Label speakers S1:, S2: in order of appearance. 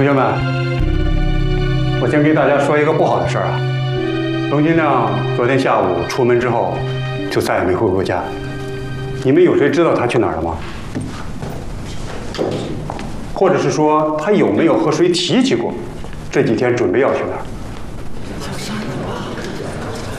S1: 学们，我先给大家说一个不好的事儿啊。龙金亮昨天下午出门之后，就再也没回过家。你们有谁知道他去哪儿了吗？或者是说他有没有和谁提起过这几天准备要去哪儿？